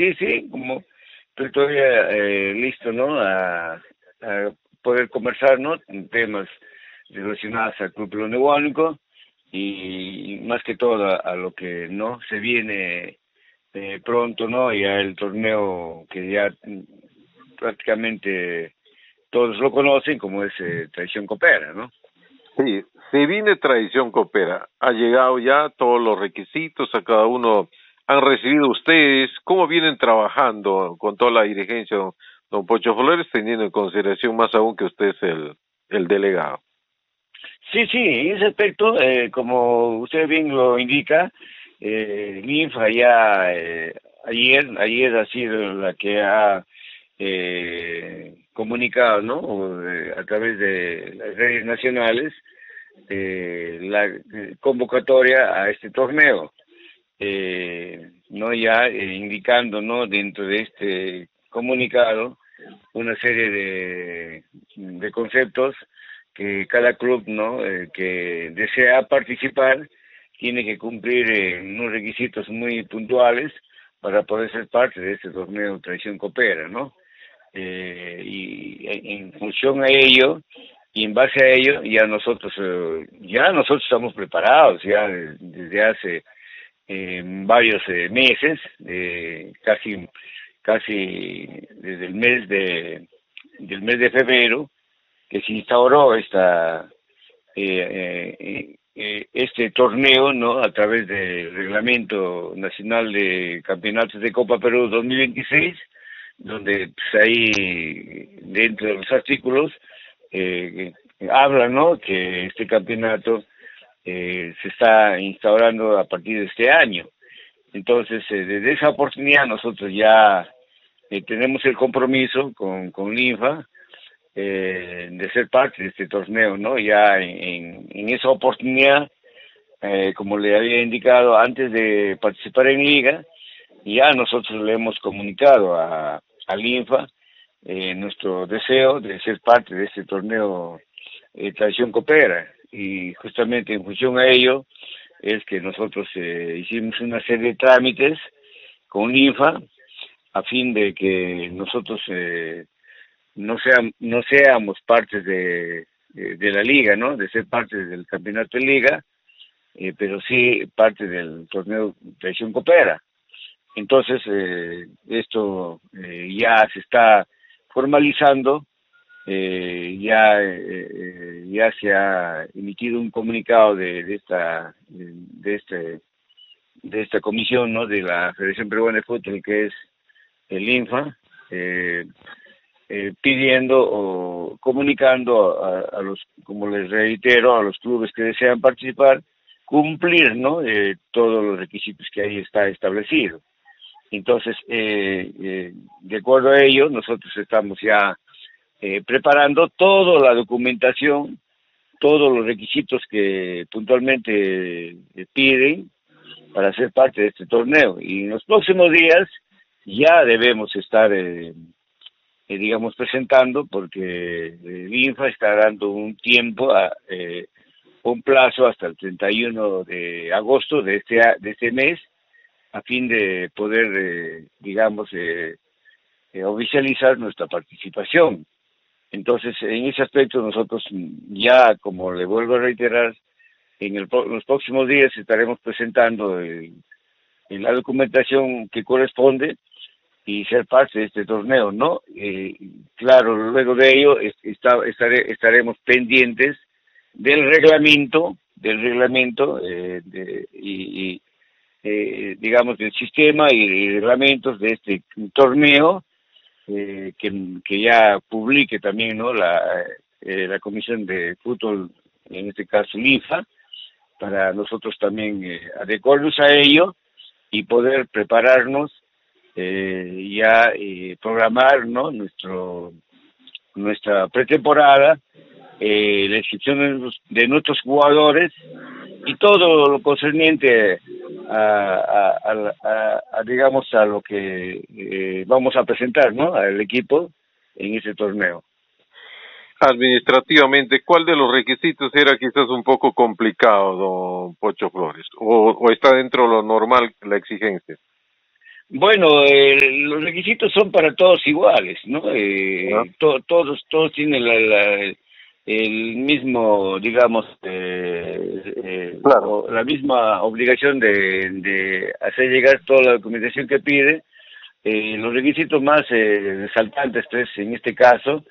sí, sí, como estoy todavía listo, ¿no? A poder conversar, ¿no? En temas relacionados al Club Peruano y más que todo a lo que no se viene pronto, ¿no? Ya el torneo que ya prácticamente todos lo conocen como es Traición Copera, ¿no? Sí, se viene Tradición Coopera. Ha llegado ya todos los requisitos, a cada uno han recibido ustedes. ¿Cómo vienen trabajando con toda la dirigencia, don Pocho Flores, teniendo en consideración más aún que usted es el delegado? Sí, sí, en ese aspecto, como usted bien lo indica, Linfa ya ayer ha sido la que ha comunicado, ¿no? A través de las redes nacionales, la convocatoria a este torneo, no ya indicando, ¿no? Dentro de este comunicado una serie de conceptos que cada club, ¿no? Que desea participar tiene que cumplir unos requisitos muy puntuales para poder ser parte de este torneo Tradición Copera, ¿no? Y en función a ello y en base a ello ya nosotros estamos preparados ya desde hace varios meses, casi desde del mes de febrero que se instauró este torneo, ¿no? A través del Reglamento Nacional de Campeonatos de Copa Perú 2026, donde pues, ahí dentro de los artículos habla, ¿no? Que este campeonato se está instaurando a partir de este año. Entonces, desde esa oportunidad nosotros ya tenemos el compromiso con Linfa de ser parte de este torneo, ¿no? Ya en esa oportunidad, como le había indicado antes de participar en Liga, ya nosotros le hemos comunicado a Linfa nuestro deseo de ser parte de este torneo Tradición Copera, y justamente en función a ello es que nosotros hicimos una serie de trámites con Linfa a fin de que nosotros no seamos partes de la liga, ¿no? De ser parte del campeonato de liga, pero sí parte del torneo Tradición Copera. Entonces, esto ya se está formalizando, ya se ha emitido un comunicado de esta comisión, ¿no? De la Federación Peruana de Fútbol, que es el INFA, pidiendo o comunicando a los, como les reitero, a los clubes que desean participar, cumplir, ¿no? Todos los requisitos que ahí está establecido. Entonces, de acuerdo a ello, nosotros estamos ya preparando toda la documentación, todos los requisitos que puntualmente piden para ser parte de este torneo. Y en los próximos días ya debemos estar digamos, presentando, porque el INFA está dando un tiempo, un plazo hasta el 31 de agosto de este mes, a fin de poder, digamos, oficializar nuestra participación. Entonces, en ese aspecto nosotros ya, como le vuelvo a reiterar, en los próximos días estaremos presentando en la documentación que corresponde y ser parte de este torneo, ¿no? Claro, luego de ello estaremos pendientes del reglamento digamos, del sistema y reglamentos de este torneo, que ya publique también, ¿no? La Comisión de Fútbol, en este caso LIFA, para nosotros también adecuarnos a ello y poder prepararnos programar, ¿no? Nuestra pretemporada, la inscripción de nuestros jugadores y todo lo concerniente digamos, a lo que vamos a presentar, ¿no? Al equipo en ese torneo. Administrativamente, ¿cuál de los requisitos era quizás un poco complicado, don Pocho Flores? ¿O está dentro de lo normal la exigencia? Bueno, los requisitos son para todos iguales, ¿no? ¿Ah? Todos tienen el mismo, digamos, Claro. o la misma obligación de hacer llegar toda la documentación que pide. Los requisitos más resaltantes, pues, en este caso,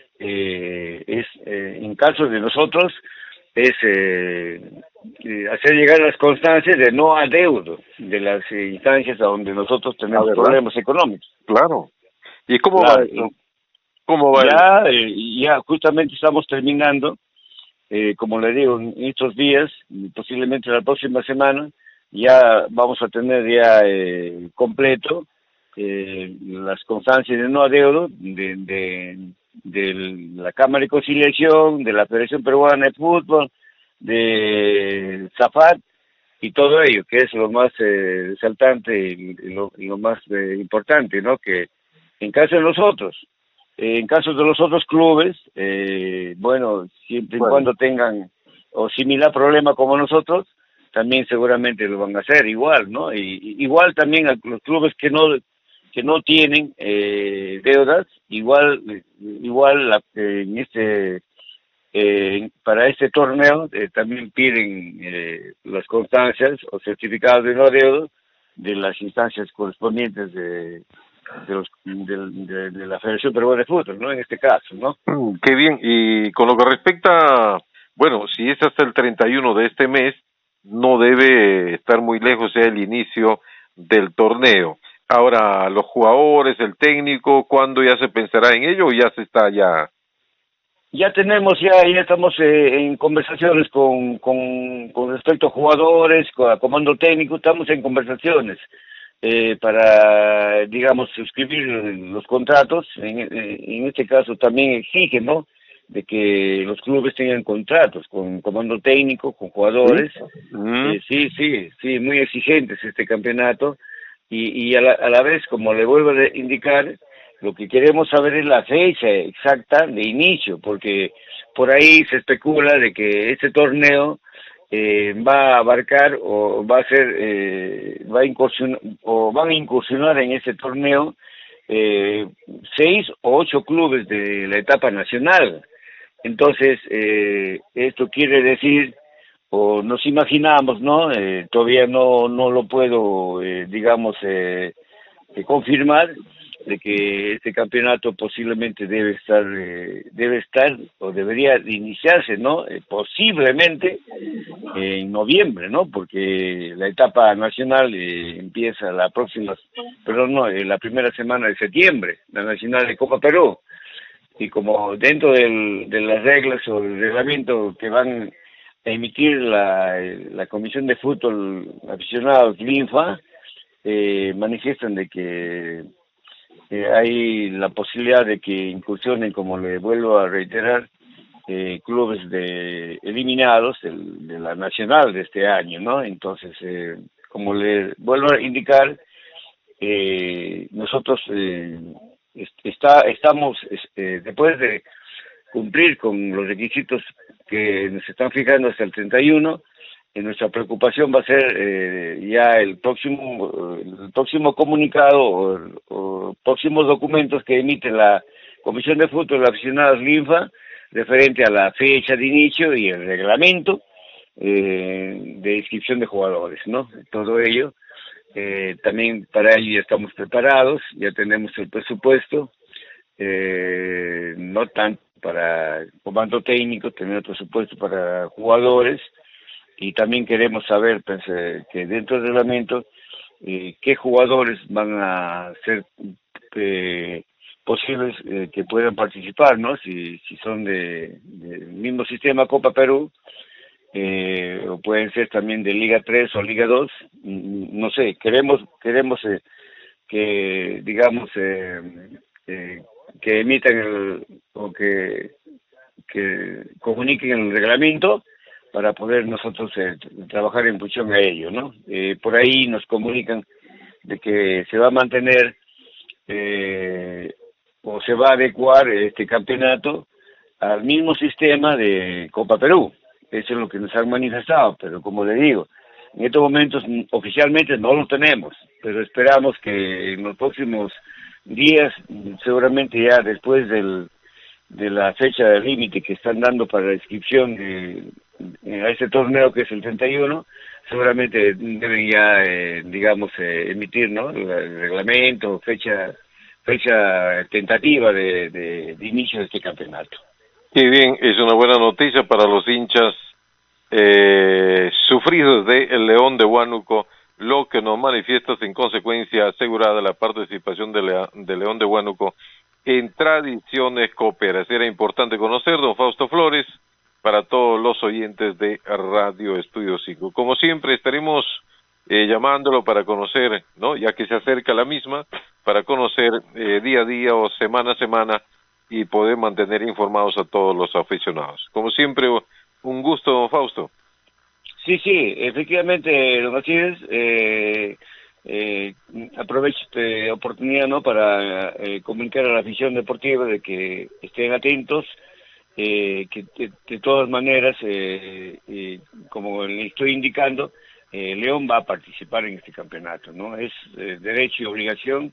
en caso de nosotros, es hacer llegar las constancias de no adeudo de las instancias a donde nosotros Ah, tenemos ¿verdad? problemas económicos. Claro. ¿Y cómo va Claro, eso? ¿Cómo va el...? ya justamente estamos terminando, como le digo, en estos días, y posiblemente la próxima semana, ya vamos a tener ya completo las constancias de no adeudo de la Cámara de Conciliación, de la Federación Peruana de Fútbol, de Zafat y todo ello, que es lo más resaltante y lo más importante, ¿no? Que en caso de nosotros, en caso de los otros clubes, bueno, siempre y Bueno, cuando tengan o similar problema como nosotros, también seguramente lo van a hacer igual, ¿no? Igual también a los clubes que no tienen deudas, igual en para este torneo también piden las constancias o certificados de no adeudo de las instancias correspondientes de la Federación Peruana de Fútbol, ¿no? En este caso, ¿no? qué bien. Y con lo que respecta, bueno, si es hasta el 31 de este mes, no debe estar muy lejos ya el inicio del torneo. Ahora, los jugadores, el técnico, ¿cuándo ya se pensará en ello o ya se está ya? Ya estamos en conversaciones con respecto a jugadores, a comando técnico, estamos en conversaciones para, digamos, suscribir los contratos. En este caso también exigen, ¿no? De que los clubes tengan contratos con comando técnico, con Sí. jugadores. Mm, Sí, muy exigentes este campeonato y a la vez, como le vuelvo a indicar, lo que queremos saber es la fecha exacta de inicio, porque por ahí se especula de que este torneo va a abarcar o va a ser, va a incursionar, o van a incursionar en este torneo eh, 6 o 8 clubes de la etapa nacional. Entonces, esto quiere decir o nos imaginamos, ¿no? Todavía no lo puedo, digamos, confirmar de que este campeonato posiblemente debe estar o debería de iniciarse, ¿no? Posiblemente en noviembre, ¿no? Porque la etapa nacional empieza perdón, no, la primera semana de septiembre, la nacional de Copa Perú. Y como dentro de las reglas o el reglamento que van a emitir la Comisión de Fútbol Aficionados Linfa, manifiestan de que hay la posibilidad de que incursionen, como le vuelvo a reiterar, clubes eliminados de la nacional de este año, ¿no? Entonces, como le vuelvo a indicar, nosotros estamos, después de cumplir con los requisitos que nos están fijando hasta el 31, nuestra preocupación va a ser ya el próximo comunicado o próximos documentos que emite la Comisión de Fútbol de Aficionados Linfa referente a la fecha de inicio y el reglamento de inscripción de jugadores, ¿no? Todo ello. También para ello ya estamos preparados, ya tenemos el presupuesto, no tanto para comando técnico, tener presupuesto para jugadores, y también queremos saber, pues, que dentro del reglamento, qué jugadores van a ser posibles que puedan participar, ¿no? Si son del mismo sistema Copa Perú, o pueden ser también de Liga 3 o Liga 2, no sé, queremos que, digamos, que emitan o que comuniquen el reglamento para poder nosotros trabajar en función a ello, ¿no? Por ahí nos comunican de que se va a mantener o se va a adecuar este campeonato al mismo sistema de Copa Perú. Eso es lo que nos han manifestado, pero como le digo, En estos momentos oficialmente no lo tenemos, pero esperamos que en los próximos días, seguramente ya después de la fecha de límite que están dando para la inscripción a este torneo, que es el 31, seguramente deben ya, emitir, ¿no?, el reglamento, fecha tentativa de inicio de este campeonato. Qué bien, es una buena noticia para los hinchas sufridos de el León de Huánuco, lo que nos manifiesta sin consecuencia asegurada la participación de León de Huánuco en Tradiciones Coperas. Era importante conocer, don Fausto Flores, para todos los oyentes de Radio Estudio 5. Como siempre, estaremos llamándolo para conocer, ¿no?, ya que se acerca la misma, para conocer día a día o semana a semana y poder mantener informados a todos los aficionados. Como siempre, un gusto, don Fausto. Sí, efectivamente, don Alcides, aprovecho esta oportunidad, ¿no?, para comunicar a la afición deportiva de que estén atentos, que de todas maneras, como le estoy indicando, León va a participar en este campeonato, ¿no? Es derecho y obligación.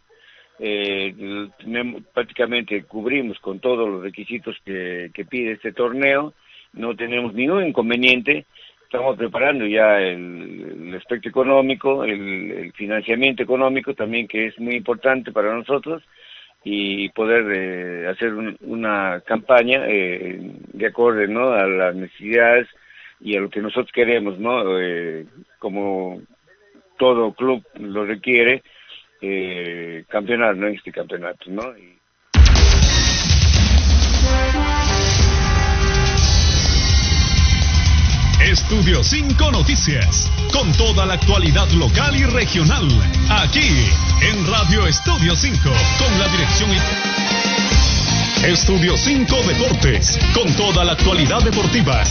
Prácticamente cubrimos con todos los requisitos que pide este torneo, no tenemos ningún inconveniente. Estamos preparando ya el aspecto económico, el financiamiento económico también, que es muy importante para nosotros, y poder hacer una campaña de acorde, ¿no?, a las necesidades y a lo que nosotros queremos, ¿no?, como todo club lo requiere, campeonar, ¿no?, en este campeonato, ¿no? Estudio 5 Noticias, con toda la actualidad local y regional, aquí en Radio Estudio 5, con la dirección Estudio 5 Deportes, con toda la actualidad deportiva.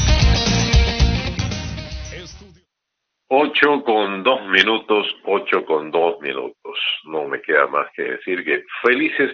8:02. No me queda más que decir que felices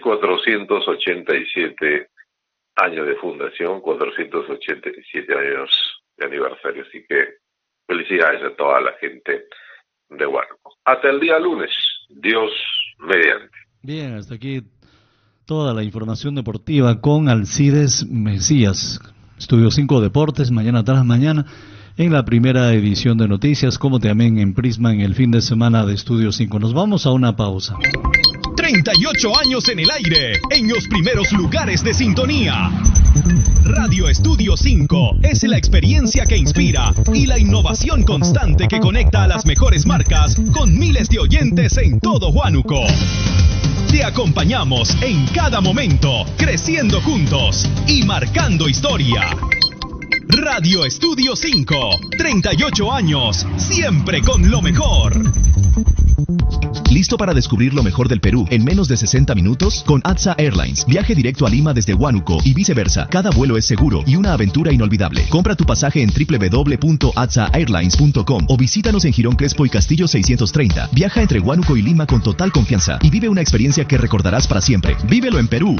487 años de fundación, 487 años de aniversario, así que felicidades a toda la gente de Huánuco. Hasta el día lunes, Dios mediante. Bien, hasta aquí toda la información deportiva con Alcides Mesías. Estudio 5 Deportes, mañana tras mañana, en la primera edición de noticias, como también en Prisma en el fin de semana de Estudio 5. Nos vamos a una pausa. 38 años en el aire, en los primeros lugares de sintonía. Radio Estudio 5 es la experiencia que inspira y la innovación constante que conecta a las mejores marcas con miles de oyentes en todo Huánuco. Te acompañamos en cada momento, creciendo juntos y marcando historia. Radio Estudio 5, 38 años, siempre con lo mejor. ¿Listo para descubrir lo mejor del Perú en menos de 60 minutos? Con ATSA Airlines. Viaje directo a Lima desde Huánuco y viceversa. Cada vuelo es seguro y una aventura inolvidable. Compra tu pasaje en www.atsaairlines.com o visítanos en Girón Crespo y Castillo 630. Viaja entre Huánuco y Lima con total confianza y vive una experiencia que recordarás para siempre. ¡Vívelo en Perú!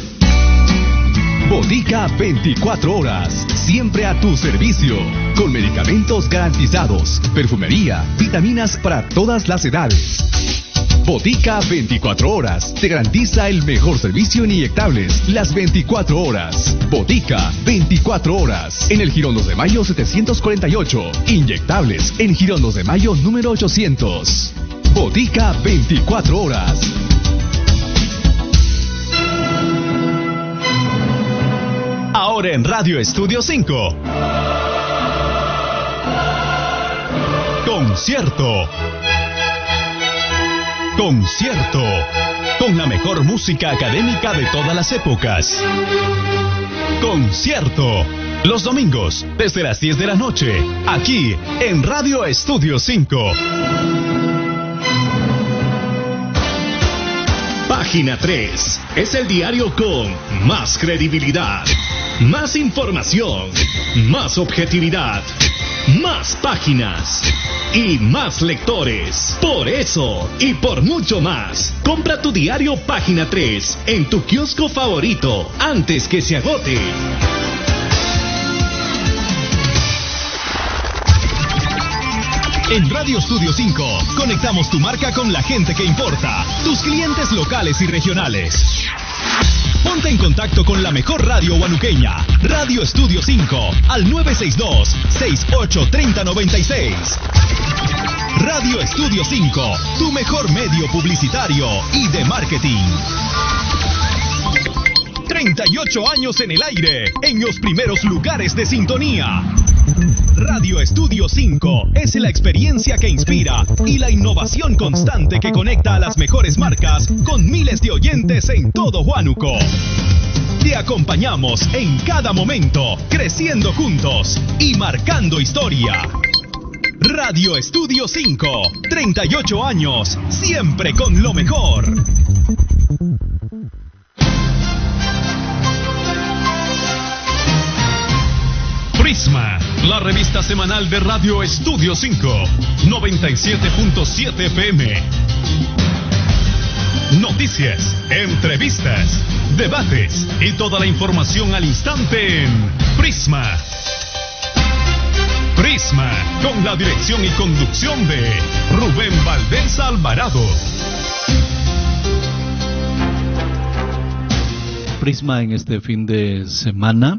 Botica 24 horas, siempre a tu servicio, con medicamentos garantizados, perfumería, vitaminas para todas las edades. Botica 24 horas, te garantiza el mejor servicio en inyectables, las 24 horas. Botica 24 horas, en el Girón 2 de Mayo 748, inyectables, en Girón 2 de Mayo número 800. Botica 24 horas. Ahora en Radio Estudio 5. Concierto. Concierto. Con la mejor música académica de todas las épocas. Concierto. Los domingos, desde las 10 de la noche, aquí en Radio Estudio 5. Página 3 es el diario con más credibilidad, más información, más objetividad, más páginas y más lectores. Por eso y por mucho más, compra tu diario Página 3 en tu kiosco favorito antes que se agote. En Radio Estudio 5 conectamos tu marca con la gente que importa, tus clientes locales y regionales. Ponte en contacto con la mejor radio huanuqueña, Radio Estudio 5, al 962-683096. Radio Estudio 5, tu mejor medio publicitario y de marketing. 38 años en el aire, en los primeros lugares de sintonía. Radio Estudio 5 es la experiencia que inspira y la innovación constante que conecta a las mejores marcas con miles de oyentes en todo Huánuco. Te acompañamos en cada momento, creciendo juntos y marcando historia. Radio Estudio 5, 38 años, siempre con lo mejor. Prisma, la revista semanal de Radio Estudio 5, 97.7 FM. Noticias, entrevistas, debates y toda la información al instante en Prisma. Prisma, con la dirección y conducción de Rubén Valdés Alvarado. Prisma en este fin de semana.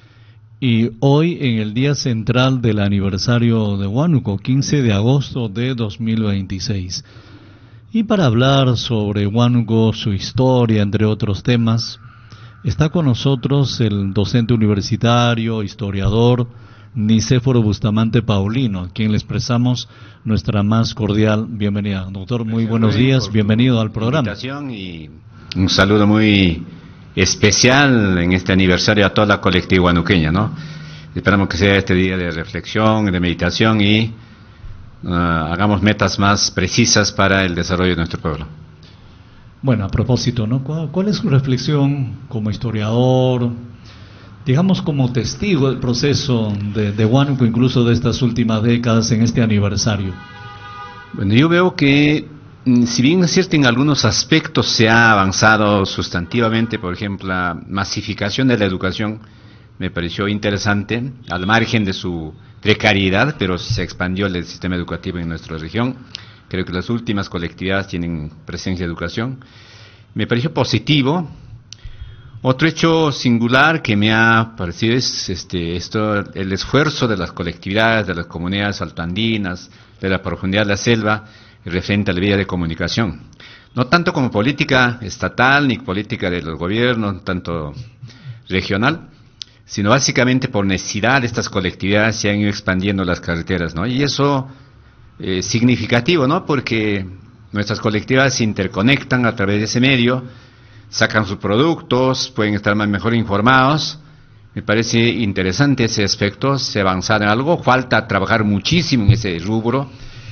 Y hoy en el día central del aniversario de Huánuco, 15 de agosto de 2026. Y para hablar sobre Huánuco, su historia, entre otros temas, está con nosotros el docente universitario, historiador, Nicéforo Bustamante Paulino, a quien le expresamos nuestra más cordial bienvenida. Doctor, muy buenos días, bienvenido al programa. Y un saludo muy especial en este aniversario a toda la colectiva huanuqueña, ¿no? Esperamos que sea este día de reflexión, de meditación y hagamos metas más precisas para el desarrollo de nuestro pueblo. Bueno, a propósito, ¿no? ¿Cuál es su reflexión como historiador, digamos como testigo del proceso de Huánuco, incluso de estas últimas décadas en este aniversario? Bueno, yo veo que si bien es cierto en algunos aspectos se ha avanzado sustantivamente, por ejemplo la masificación de la educación me pareció interesante, al margen de su precariedad, pero se expandió el sistema educativo en nuestra región. Creo que las últimas colectividades tienen presencia de educación. Me pareció positivo. Otro hecho singular que me ha parecido es el esfuerzo de las colectividades, de las comunidades altoandinas, de la profundidad de la selva, referente a la vía de comunicación. No tanto como política estatal ni política de los gobiernos, tanto regional, sino básicamente por necesidad de estas colectividades se han ido expandiendo las carreteras, ¿no? Y eso es significativo, ¿no? Porque nuestras colectividades se interconectan a través de ese medio, sacan sus productos, pueden estar mejor informados. Me parece interesante ese aspecto, se avanzar en algo, falta trabajar muchísimo en ese rubro,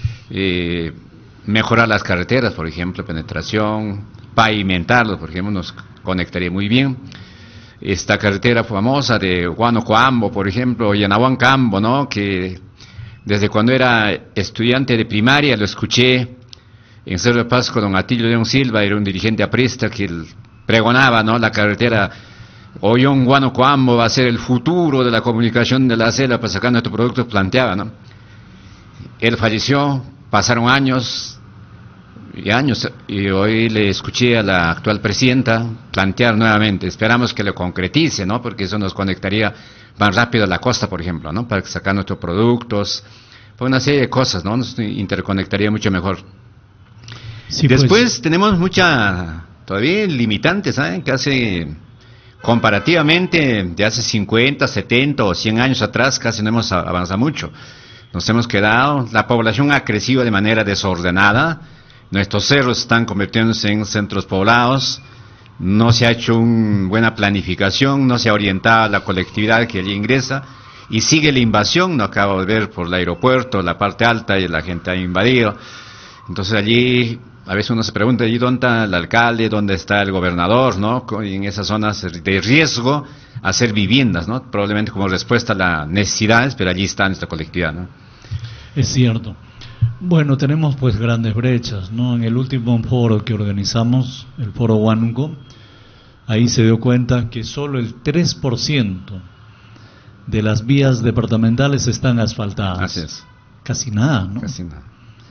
mejorar las carreteras, por ejemplo, penetración, pavimentarlos, por ejemplo, nos conectaría muy bien. Esta carretera famosa de Huánuco-Ambo, por ejemplo, Yanahuanca-Ambo, ¿no? Que desde cuando era estudiante de primaria lo escuché en Cerro de Pasco, don Atilio León Silva, era un dirigente aprista que pregonaba, ¿no? La carretera Ollón-Huánuco-Ambo va a ser el futuro de la comunicación de la selva para sacar nuestros productos, planteaba, ¿no? Él falleció, pasaron años y años, y hoy le escuché a la actual presidenta plantear nuevamente, esperamos que lo concretice, ¿no? Porque eso nos conectaría más rápido a la costa, por ejemplo, ¿no? Para sacar nuestros productos, por una serie de cosas, ¿no? Nos interconectaría mucho mejor. Sí, después pues tenemos todavía limitantes, ¿saben? Que hace, comparativamente, de hace 50, 70 o 100 años atrás, casi no hemos avanzado mucho. Nos hemos quedado, la población ha crecido de manera desordenada, nuestros cerros están convirtiéndose en centros poblados, no se ha hecho una buena planificación, no se ha orientado a la colectividad que allí ingresa, y sigue la invasión, no acabo de ver por el aeropuerto, la parte alta, y la gente ha invadido. Entonces allí, a veces uno se pregunta, ¿allí dónde está el alcalde, dónde está el gobernador, ¿no? En esas zonas de riesgo, hacer viviendas, ¿no? Probablemente como respuesta a las necesidades, pero allí está nuestra colectividad, ¿no? Es cierto. Bueno, tenemos pues grandes brechas, ¿no? En el último foro que organizamos, el foro Huánuco, ahí se dio cuenta que solo el 3% de las vías departamentales están asfaltadas. Así es. Casi nada, ¿no? Casi nada.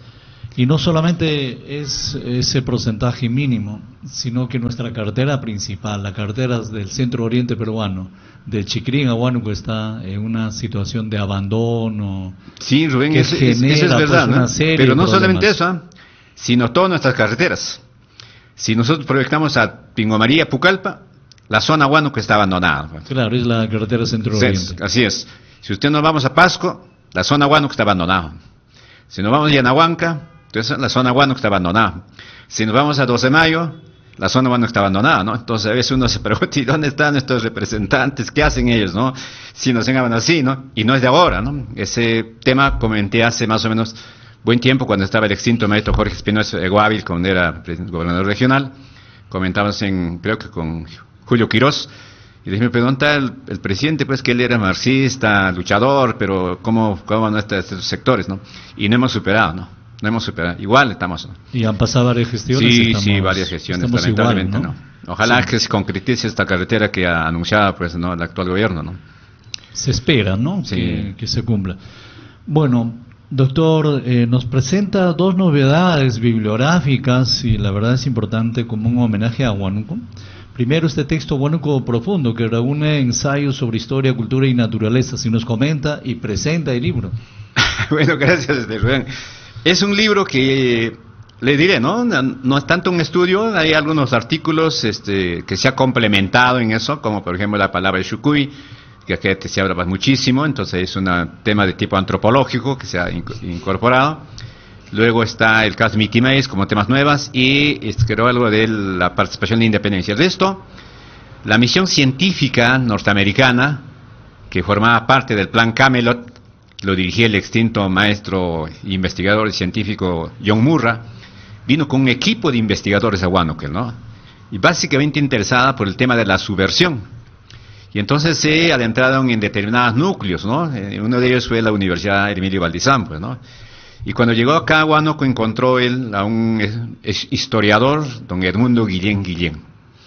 Y no solamente es ese porcentaje mínimo, sino que nuestra cartera principal, la cartera del centro oriente peruano, del Chicrín a Huánuco, está en una situación de abandono. Sí, Rubén, que eso es verdad, pues, ¿no? Pero no solamente eso, sino todas nuestras carreteras. Si nosotros proyectamos a Pingomaría, Pucallpa, la zona Huánuco está abandonada. Claro, es la carretera centro-oriente. Así es. Si usted nos vamos a Pasco, la zona Huánuco está abandonada. Si nos vamos a Yanahuanca, entonces la zona Huánuco está abandonada. Si nos vamos a 12 de Mayo, la zona Huánuco está abandonada, ¿no? Entonces a veces uno se pregunta, ¿y dónde están nuestros representantes? ¿Qué hacen ellos, no? Si nos engaban así, ¿no? Y no es de ahora, ¿no? Ese tema comenté hace más o menos buen tiempo, cuando estaba el extinto maestro Jorge Espinosa Guávil, cuando era gobernador regional. Comentamos creo que con Julio Quirós, y me pregunta el presidente, pues, que él era marxista, luchador, pero ¿cómo no está estos sectores, no? Y no hemos superado, ¿no? No hemos superado. Igual estamos, ¿no? Y han pasado varias gestiones. Sí, varias gestiones, lamentablemente, igual, ¿no? Ojalá sí, que se concretice esta carretera que ha anunciado, pues, ¿no?, el actual gobierno, ¿no? Se espera, ¿no? Sí. Que se cumpla. Bueno, doctor, nos presenta dos novedades bibliográficas y la verdad es importante como un homenaje a Huánuco. Primero, este texto Huánuco Profundo, que reúne ensayos sobre historia, cultura y naturaleza. Si nos comenta y presenta el libro. Bueno, gracias, Rubén. Es un libro que, le diré, ¿no? No es tanto un estudio, hay algunos artículos que se ha complementado en eso, como por ejemplo la palabra Xucuy, que aquí se habla muchísimo, entonces es un tema de tipo antropológico que se ha incorporado. Luego está el caso de Mitimaes como temas nuevas y creo algo de la participación de independencia. De esto, la misión científica norteamericana, que formaba parte del plan Camelot, lo dirigía el extinto maestro investigador y científico John Murra, vino con un equipo de investigadores a Huánuco, ¿no? Y básicamente interesada por el tema de la subversión. Y entonces se adentraron en determinados núcleos, ¿no? Uno de ellos fue la Universidad Emilio Valdizán, pues, ¿no? Y cuando llegó acá a Huánuco encontró él a un historiador, don Edmundo Guillén.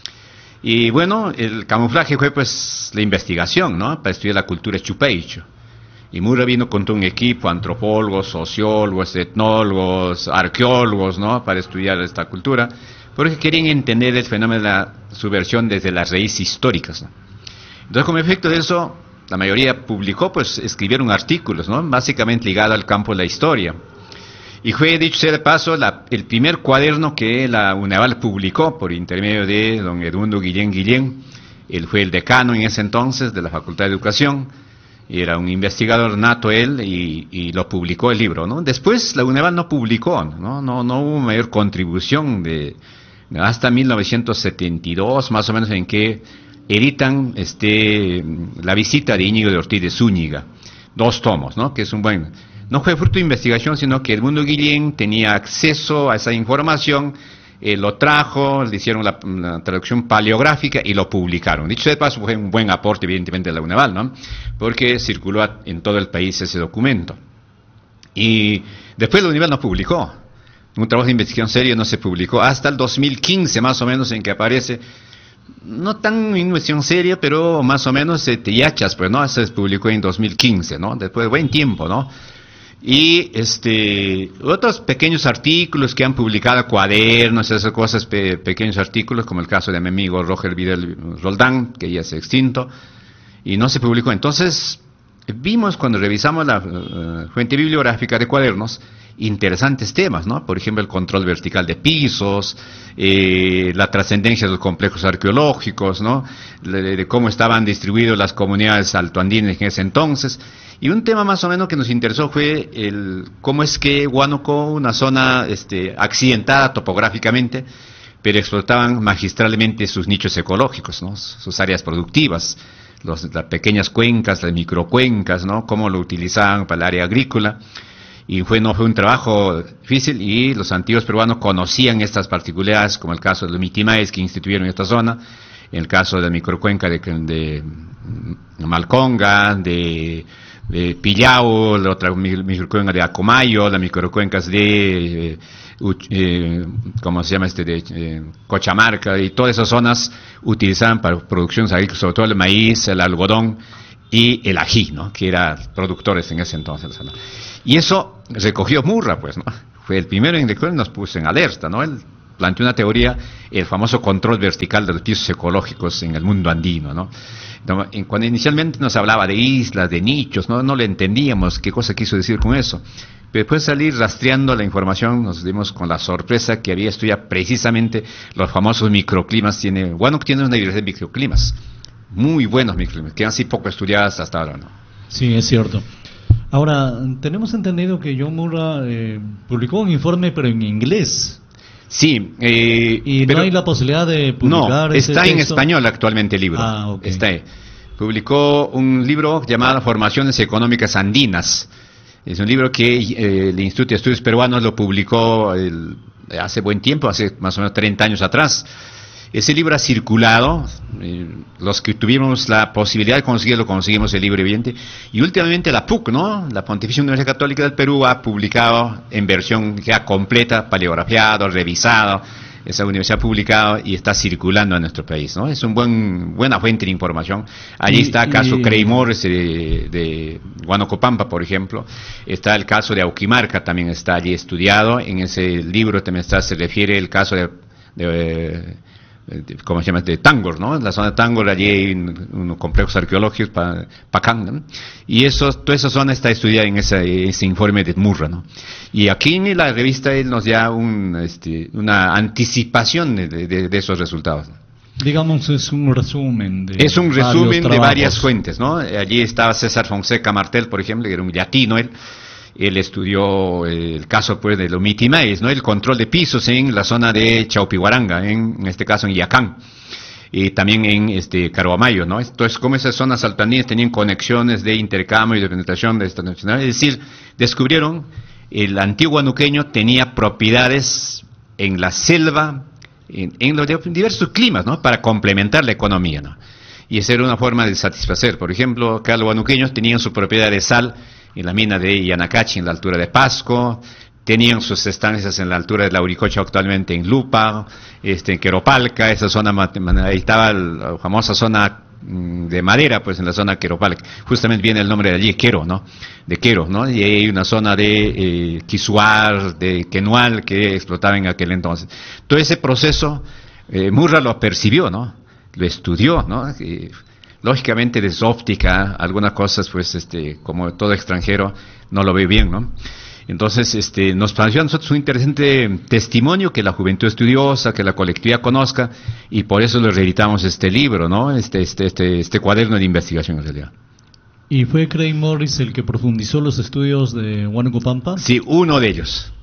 Y bueno, el camuflaje fue pues la investigación, ¿no? Para estudiar la cultura chupeicho. Y Murra vino con todo un equipo, antropólogos, sociólogos, etnólogos, arqueólogos, ¿no? Para estudiar esta cultura, porque querían entender el fenómeno de la subversión desde las raíces históricas, ¿no? Entonces, como efecto de eso, la mayoría publicó, pues escribieron artículos, ¿no? Básicamente ligado al campo de la historia. Y fue, dicho sea de paso, el primer cuaderno que la UNEVAL publicó por intermedio de don Edmundo Guillén. Él fue el decano en ese entonces de la Facultad de Educación, y era un investigador nato él, y lo publicó el libro, ¿no? Después la UNEVAL no publicó, no hubo mayor contribución hasta 1972, más o menos, en que editan la visita de Íñigo de Ortiz de Zúñiga, 2 tomos, ¿no? Que es un buen... No fue fruto de investigación, sino que Edmundo Guillén tenía acceso a esa información, lo trajo, le hicieron la traducción paleográfica y lo publicaron. Dicho de paso, fue un buen aporte, evidentemente, de la UNEVAL, ¿no? Porque circuló en todo el país ese documento. Y después la UNEVAL no publicó. Un trabajo de investigación serio no se publicó hasta el 2015, más o menos, en que aparece... No tan investigación seria, pero más o menos Teyachas, pues, ¿no? Se publicó en 2015, ¿no? Después de buen tiempo, ¿no? Y otros pequeños artículos que han publicado, cuadernos, esas cosas, pequeños artículos, como el caso de mi amigo Roger Vidal Roldán, que ya se extinto, y no se publicó. Entonces, vimos cuando revisamos la fuente bibliográfica de cuadernos, interesantes temas, ¿no? Por ejemplo, el control vertical de pisos, la trascendencia de los complejos arqueológicos, ¿no? De cómo estaban distribuidas las comunidades altoandinas en ese entonces. Y un tema más o menos que nos interesó fue cómo es que Huánuco, una zona accidentada topográficamente, pero explotaban magistralmente sus nichos ecológicos, ¿no? Sus áreas productivas, las pequeñas cuencas, las microcuencas, ¿no? Cómo lo utilizaban para el área agrícola. Y no fue un trabajo difícil, y los antiguos peruanos conocían estas particularidades, como el caso de los Mitimaes que instituyeron esta zona, en el caso de la microcuenca de Malconga, de Pillao, la otra microcuenca de Acomayo, las microcuencas de ¿cómo se llama de Cochamarca, y todas esas zonas utilizaban para producciones agrícolas, sobre todo el maíz, el algodón, y el ají, ¿no? Que eran productores en ese entonces, ¿no? Y eso recogió Murra, pues, ¿no? Fue el primero en el que nos puso en alerta, ¿no? Él planteó una teoría, el famoso control vertical de los pisos ecológicos en el mundo andino, ¿no? Cuando inicialmente nos hablaba de islas, de nichos, no le entendíamos qué cosa quiso decir con eso. Pero después de salir rastreando la información, nos dimos con la sorpresa que había estudiado precisamente los famosos microclimas. Huánuco tiene una diversidad de microclimas, muy buenos microclimas, que han sido poco estudiadas hasta ahora, ¿no? Sí, es cierto. Ahora, tenemos entendido que John Murra publicó un informe, pero en inglés. Sí, y no hay la posibilidad de publicar. No, está en español actualmente el libro. Okay. Está ahí. Publicó un libro llamado Formaciones Económicas Andinas. Es un libro que el Instituto de Estudios Peruanos lo publicó hace buen tiempo, hace más o menos 30 años atrás. Ese libro ha circulado, los que tuvimos la posibilidad de conseguirlo, conseguimos el libro evidente, y últimamente la PUC, ¿no? La Pontificia Universidad Católica del Perú ha publicado en versión ya completa, paleografiado, revisado, esa universidad ha publicado y está circulando en nuestro país, ¿no? Es un buena fuente de información. Allí está el caso Cray Morris de Huanocopampa, por ejemplo. Está el caso de Auquimarca, también está allí estudiado. En ese libro también se refiere el caso ¿cómo se llama? De Tangor, ¿no? En la zona de Tangor, allí hay unos complejos arqueológicos, Pacán, ¿no? Y toda esa zona está estudiada en ese informe de Murra, ¿no? Y aquí en la revista él nos da una anticipación de esos resultados, ¿no? Digamos, es un resumen de varias fuentes, ¿no? Allí estaba César Fonseca Martel, por ejemplo, que era un latino él estudió el caso, pues, de los mitimaes, ¿no? El control de pisos en la zona de Chaupihuaranga, en este caso en Yacán, y también en Caruamayo, ¿no? Entonces, como esas zonas altoandinas tenían conexiones de intercambio y de penetración de esta nacional, es decir, descubrieron el antiguo huanuqueño tenía propiedades en la selva, en los diversos climas, ¿no? Para complementar la economía, ¿no? Y esa era una forma de satisfacer. Por ejemplo, acá los huanuqueños tenían su propiedad de sal en la mina de Yanacachi, en la altura de Pasco, tenían sus estancias en la altura de Lauricocha, actualmente en Lupa, en Queropalca, esa zona, ahí estaba la famosa zona de madera, pues en la zona Queropalca, justamente viene el nombre de allí, Quero, ¿no? De Quero, ¿no? Y hay una zona de Quisuar, de Quenual, que explotaba en aquel entonces. Todo ese proceso, Murra lo percibió, ¿no? Lo estudió, ¿no? Lógicamente desde óptica, algunas cosas, pues, como todo extranjero, no lo ve bien, ¿no? Entonces, nos pareció a nosotros un interesante testimonio que la juventud estudiosa, que la colectividad conozca, y por eso le reeditamos este libro, ¿no? Este cuaderno de investigación, en realidad. ¿Y fue Cray Morris el que profundizó los estudios de Huánuco-Pampa? Sí, uno de ellos.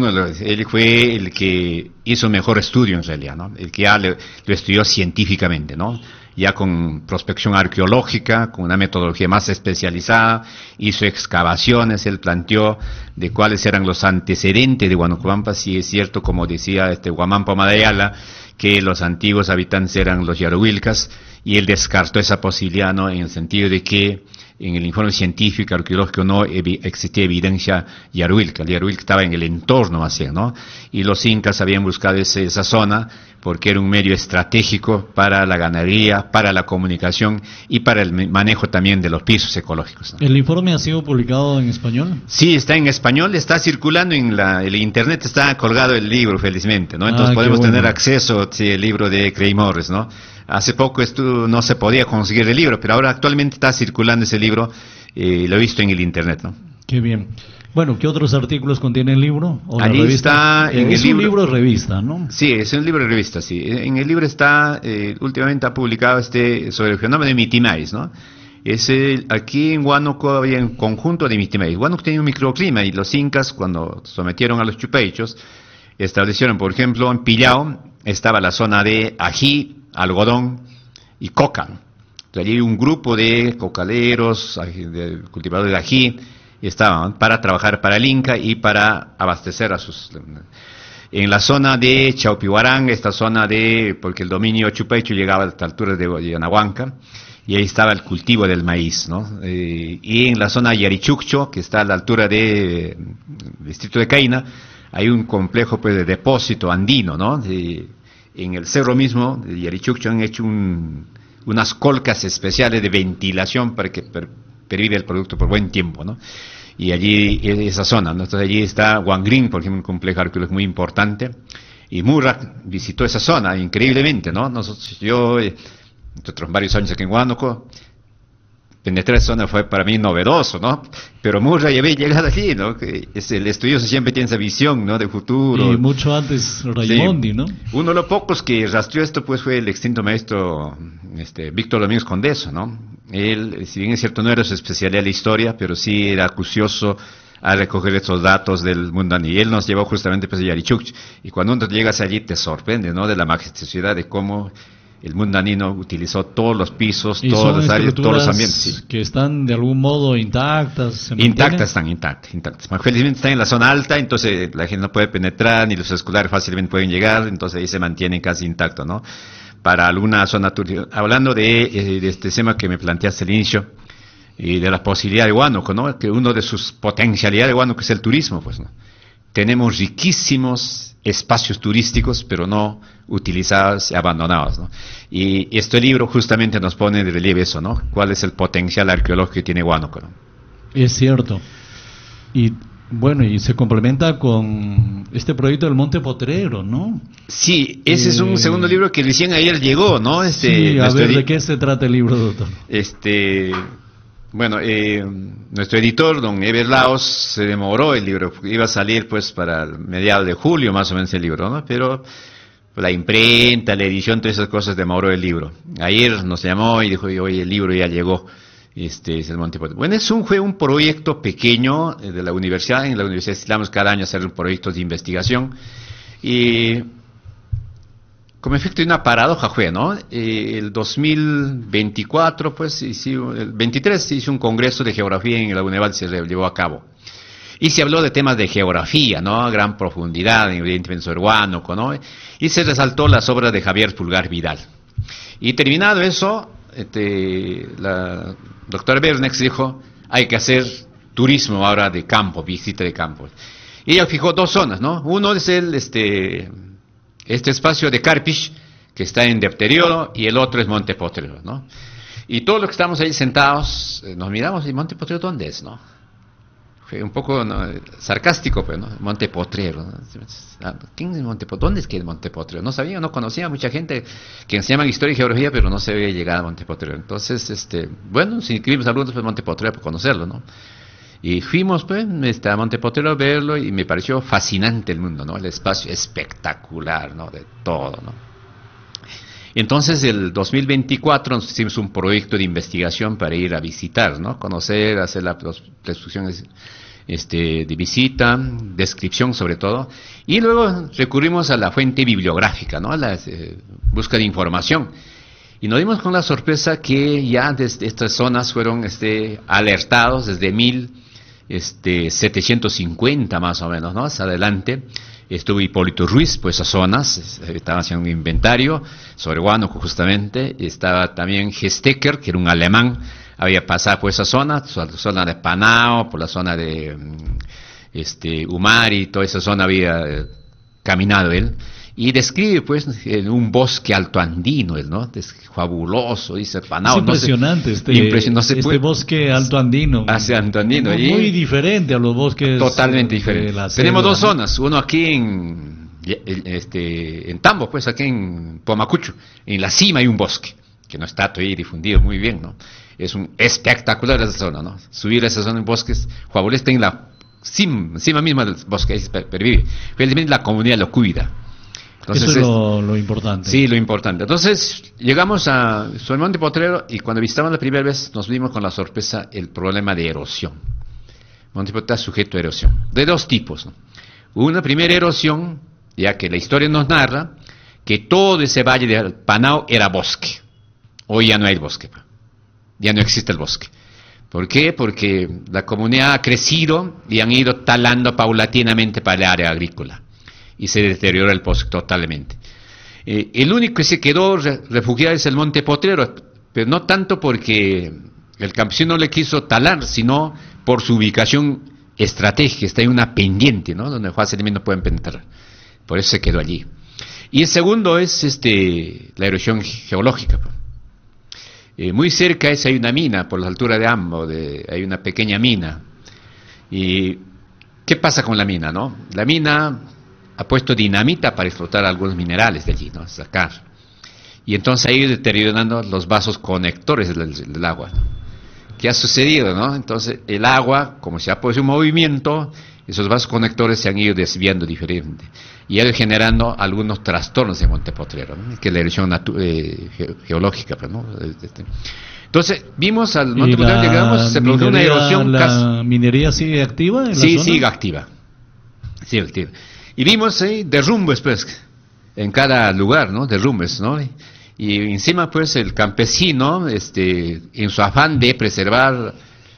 Él fue el que hizo mejor estudio, en realidad, ¿no? El que ya lo estudió científicamente, ¿no? Ya con prospección arqueológica, con una metodología más especializada, hizo excavaciones, él planteó de cuáles eran los antecedentes de Huánuco-Pampa. Si es cierto, como decía Huamampa Madayala, que los antiguos habitantes eran los yaruilcas, y él descartó esa posibilidad, ¿no? En el sentido de que en el informe científico arqueológico no existía evidencia yaruilca. El yaruilca estaba en el entorno así, ¿no? Y los incas habían buscado esa zona porque era un medio estratégico para la ganadería, para la comunicación y para el manejo también de los pisos ecológicos, ¿no? ¿El informe ha sido publicado en español? Sí, está en español, está circulando en el internet, está colgado el libro, felizmente, ¿no? Entonces podemos tener acceso al libro de Cray Morris, ¿no? Hace poco no se podía conseguir el libro, pero ahora actualmente está circulando ese libro, lo he visto en el internet, ¿no? Qué bien. Bueno, ¿qué otros artículos contiene el libro? ¿O allí la revista? Está es un libro de revista, ¿no? Sí, es un libro de revista, sí. En el libro está, últimamente ha publicado sobre el fenómeno de mitimais, ¿no? Aquí en Huánuco había un conjunto de mitimais. Huánuco tenía un microclima y los incas, cuando sometieron a los chupeichos, establecieron, por ejemplo, en Pillao estaba la zona de ají, algodón y coca. Entonces, allí un grupo de cocaleros, de cultivadores de ají, estaban para trabajar para el Inca y para abastecer a sus... En la zona de Chaupihuaranga, porque el dominio chupeicho llegaba a las alturas de Yanahuanca, y ahí estaba el cultivo del maíz, ¿no? Y en la zona de Yarichuccho, que está a la altura del distrito de Caina, hay un complejo, pues, de depósito andino, ¿no? En el cerro mismo de Yarichuccho han hecho un unas colcas especiales de ventilación para que pervive el producto por buen tiempo, ¿no? Y allí, esa zona, ¿no? Entonces allí está Huangrín, por ejemplo, un complejo arqueológico muy importante, y Murra visitó esa zona increíblemente, ¿no? Yo, otros varios años aquí en Huánuco, penetrar esa zona fue para mí novedoso, ¿no? Pero Murra ya había llegado allí, ¿no? Que el estudioso siempre tiene esa visión, ¿no? De futuro. Y mucho antes Raimondi, sí, ¿no? Uno de los pocos que rastreó esto, pues, fue el extinto maestro Víctor Domínguez Condeso, ¿no? Él, si bien es cierto, no era su especialidad la historia, pero sí era acucioso a recoger estos datos del mundaní. Y él nos llevó justamente, pues, a Yarichuch. Y cuando uno llegas allí te sorprende, ¿no? De la majestuosidad de cómo el mundanino utilizó todos los pisos, todas las áreas, todos los ambientes. Sí. Que están de algún modo intactas. Intactas. Felizmente están en la zona alta, entonces la gente no puede penetrar, ni los escolares fácilmente pueden llegar, entonces ahí se mantienen casi intactos, ¿no? Para alguna zona turística. Hablando de este tema que me planteaste al inicio, y de la posibilidad de Huánuco, ¿no? Que uno de sus potencialidades de Huánuco es el turismo, pues, ¿no? Tenemos riquísimos espacios turísticos, pero no utilizados y abandonados, ¿no? Y este libro justamente nos pone de relieve eso, ¿no? ¿Cuál es el potencial arqueológico que tiene Huánuco, ¿no? Es cierto. Y bueno, y se complementa con este proyecto del Monte Potrero, ¿no? Sí, ese es un segundo libro que recién ayer llegó, ¿no? Sí, a ver, ¿de qué se trata el libro, doctor? Bueno, nuestro editor, don Eber Laos, se demoró el libro, iba a salir pues para mediados de julio más o menos el libro, ¿no? Pero la imprenta, la edición, todas esas cosas demoró el libro. Ayer nos llamó y dijo, oye, el libro ya llegó, es el Monte Potrero. Bueno, fue un proyecto pequeño de la universidad. En la universidad necesitamos cada año hacer proyectos de investigación y como efecto de una paradoja fue, ¿no? El 2024, pues, el 23 se hizo un congreso de geografía en la UNEVAL, se llevó a cabo. Y se habló de temas de geografía, ¿no? A gran profundidad, evidentemente sobre Huánuco, ¿no? Y se resaltó las obras de Javier Pulgar Vidal. Y terminado eso, la doctora Bernex dijo, hay que hacer turismo ahora de campo, visita de campo. Y ella fijó dos zonas, ¿no? Uno es este espacio de Carpish, que está en deterioro, y el otro es Monte Potrero, ¿no? Y todos los que estamos ahí sentados, nos miramos, ¿y Monte Potrero dónde es, no? Fue un poco sarcástico, pues, ¿no? Monte Potrero, ¿no? ¿Quién es Monte Potrero? ¿Dónde es que es Monte Potrero? No sabía, no conocía a mucha gente que enseñaban historia y geografía, pero no se había llegado a Monte Potrero. Entonces, bueno, si inscribimos algunos, pues Monte Potrero para conocerlo, ¿no? Y fuimos, pues, a Monte Potrero a verlo y me pareció fascinante el mundo, ¿no? El espacio espectacular, ¿no? De todo, ¿no? Entonces, el 2024 nos hicimos un proyecto de investigación para ir a visitar, ¿no? Conocer, hacer las instrucciones de visita, descripción sobre todo, y luego recurrimos a la fuente bibliográfica, ¿no? A la búsqueda de información. Y nos dimos con la sorpresa que ya desde estas zonas fueron alertados desde 1750 más o menos, ¿no? Hacia adelante. Estuvo Hipólito Ruiz por esas zonas, estaba haciendo un inventario sobre Huánuco justamente. Estaba también Gestecker, que era un alemán, había pasado por esa zona de Panao, por la zona de Umari, toda esa zona había caminado él. Y describe, pues, un bosque altoandino, ¿no? Es fabuloso, dice Panao. Es impresionante, este bosque altoandino. Altoandino. Muy diferente a los bosques. Totalmente diferente. Tenemos dos zonas, uno aquí en Tambo, pues, aquí en Pomacucho. En la cima hay un bosque, que no está todavía difundido muy bien, ¿no? Es espectacular esa zona, ¿no? Subir a esa zona en bosques, fabuloso, está en la cima misma del bosque, ahí se pervive. Felizmente la comunidad lo cuida. Entonces, eso es lo importante. Sí, lo importante. Entonces, llegamos a Monte Potrero y cuando visitamos la primera vez nos vimos con la sorpresa el problema de erosión. Monte Potrero está sujeto a erosión. De dos tipos, ¿no? Una primera erosión, ya que la historia nos narra, que todo ese valle de Panao era bosque. Hoy ya no hay bosque. Ya no existe el bosque. ¿Por qué? Porque la comunidad ha crecido y han ido talando paulatinamente para el área agrícola. Y se deterioró el bosque totalmente. El único que se quedó refugiado es el Monte Potrero, pero no tanto porque el campesino no le quiso talar, sino por su ubicación estratégica, está en una pendiente, ¿no? Donde fácilmente no pueden penetrar. Por eso se quedó allí. Y el segundo es la erosión geológica. Muy cerca hay una mina, por la altura de Ambo, hay una pequeña mina. ¿Y qué pasa con la mina, no? La mina ha puesto dinamita para explotar algunos minerales de allí, ¿no? Sacar. Y entonces ha ido deteriorando los vasos conectores del agua, ¿no? ¿Qué ha sucedido, no? Entonces el agua, como se ha puesto en movimiento, esos vasos conectores se han ido desviando diferente y ha ido generando algunos trastornos en Monte Potrero, ¿no? Que es la erosión geológica, pues, ¿no? Entonces vimos al Monte Potrero, llegamos, se produjo una erosión. ¿La minería sigue activa en la sí, zona? sigue activa. Y vimos derrumbes, pues, en cada lugar, ¿no? Derrumbes, ¿no? Y encima, pues, el campesino, en su afán de preservar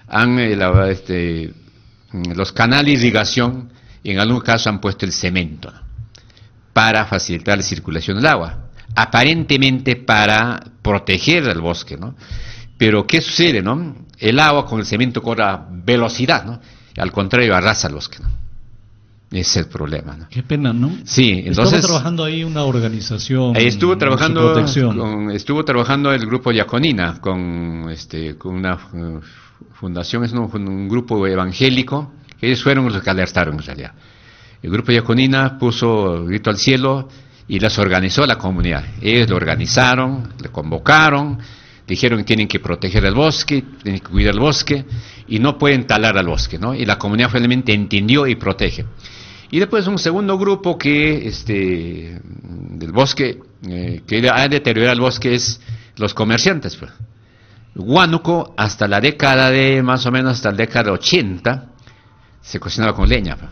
los canales de irrigación, en algún caso han puesto el cemento, ¿no? Para facilitar la circulación del agua, aparentemente para proteger el bosque, ¿no? Pero ¿qué sucede, no? El agua con el cemento cobra velocidad, ¿no? Al contrario, arrasa el bosque, ¿no? Ese es el problema, ¿no? Qué pena, ¿no? Sí, entonces... Estuvo trabajando ahí una organización... Estuvo trabajando el grupo Yaconina con una fundación, es un grupo evangélico, que ellos fueron los que alertaron en realidad. El grupo Yaconina puso grito al cielo y las organizó la comunidad. Ellos lo organizaron, le convocaron, dijeron que tienen que proteger el bosque, tienen que cuidar el bosque y no pueden talar al bosque, ¿no? Y la comunidad finalmente entendió y protege. Y después un segundo grupo que del bosque, que ha deteriorado el bosque, es los comerciantes, pues. Huánuco, hasta la década de, más o menos hasta la década de 80, se cocinaba con leña, pues.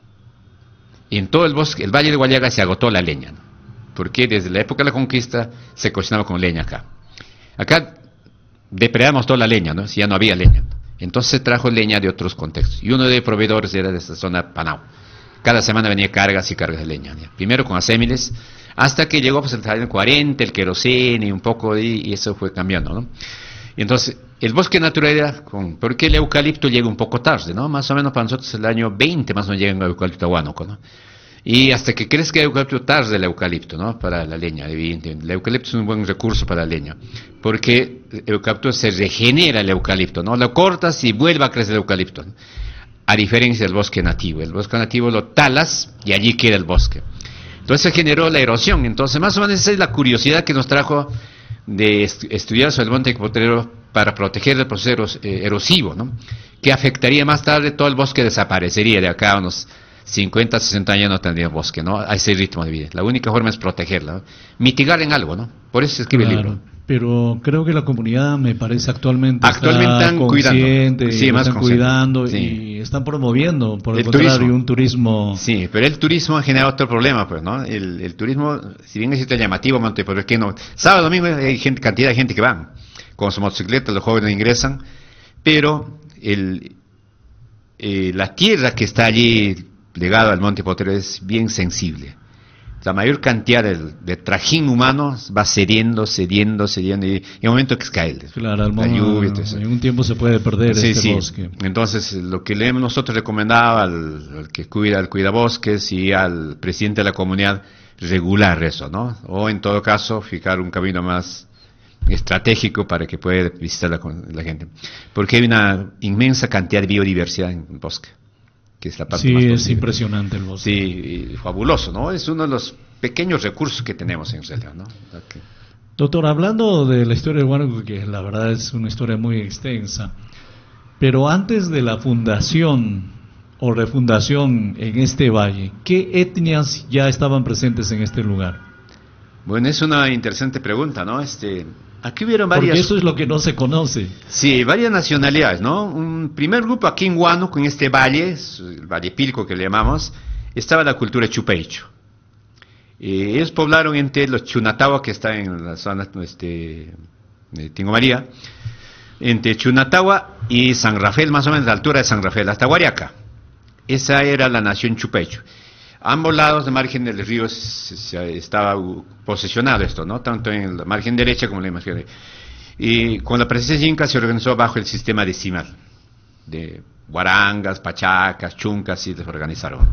Y en todo el bosque, el Valle de Huallaga, se agotó la leña, ¿no? Porque desde la época de la conquista se cocinaba con leña acá. Acá depredamos toda la leña, ¿no? Si ya no había leña. Entonces se trajo leña de otros contextos. Y uno de los proveedores era de esta zona, Panau. Cada semana venía cargas y cargas de leña, ¿no? Primero con acémiles, hasta que llegó pues, el año 40, el queroseno y un poco y eso fue cambiando, ¿no? Y entonces, el bosque natural era porque el eucalipto llega un poco tarde, ¿no? Más o menos para nosotros el año 20 más o menos llega el eucalipto a Huánuco, ¿no? Y hasta que crezca el eucalipto, tarde el eucalipto, ¿no? Para la leña, evidentemente. El eucalipto es un buen recurso para la leña, porque el eucalipto se regenera el eucalipto, ¿no? Lo cortas y vuelve a crecer el eucalipto, ¿no? A diferencia del bosque nativo. El bosque nativo lo talas y allí queda el bosque. Entonces se generó la erosión. Entonces, más o menos esa es la curiosidad que nos trajo de estudiar sobre el Monte Potrero para proteger el proceso erosivo, ¿no? Que afectaría más tarde, todo el bosque desaparecería de acá a unos 50, 60 años no tendría bosque, ¿no? A ese ritmo de vida. La única forma es protegerla, ¿no? Mitigar en algo, ¿no? Por eso se escribe el libro. Pero creo que la comunidad, me parece, actualmente están consciente, cuidando. Sí, más están consciente. Cuidando sí. Y están promoviendo, por el contrario, turismo. Un turismo... Sí, pero el turismo genera otro problema, pues, ¿no? El turismo, si bien es llamativo, ¿por qué no? Sábado, domingo hay cantidad de gente que van con su motocicleta, los jóvenes ingresan, pero la tierra que está allí plegada al Monte Potrero es bien sensible. La mayor cantidad de trajín humano va cediendo, y en el momento que cae claro, la lluvia, en un tiempo se puede perder bosque. Entonces, lo que le hemos nosotros recomendado al que cuida, al cuidabosques y al presidente de la comunidad, regular eso, ¿no? O en todo caso, fijar un camino más estratégico para que pueda visitar la gente. Porque hay una inmensa cantidad de biodiversidad en el bosque. Que es la parte más es impresionante el bosque. Sí, fabuloso, ¿no? Es uno de los pequeños recursos que tenemos en realidad, ¿no? Okay. Doctor, hablando de la historia de Huánuco, que la verdad es una historia muy extensa, pero antes de la fundación o refundación en este valle, ¿qué etnias ya estaban presentes en este lugar? Bueno, es una interesante pregunta, ¿no? Aquí hubieron varias... Porque eso es lo que no se conoce. Sí, varias nacionalidades, ¿no? Un primer grupo aquí en Huánuco, en este valle, el Valle Pilco que le llamamos, estaba la cultura Chupeicho. Ellos poblaron entre los Chunatawa, que está en la zona de Tingo María, entre Chunatawa y San Rafael, más o menos a la altura de San Rafael, hasta Guariaca. Esa era la nación Chupeicho. A ambos lados del margen del río estaba posesionado esto, ¿no? Tanto en la margen derecha como en la margen derecha. Y con la presencia inca se organizó bajo el sistema decimal, de guarangas, pachacas, chuncas, y les organizaron.